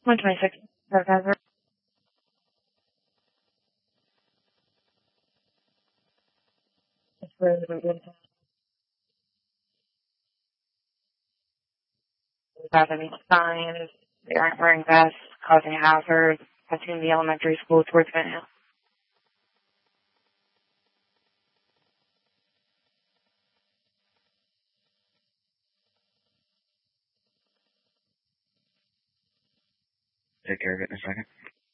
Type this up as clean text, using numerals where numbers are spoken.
126. Professor. Without any signs, they aren't wearing vests, causing a hazard, passing the elementary school towards Van Hill. Take care of it in a second.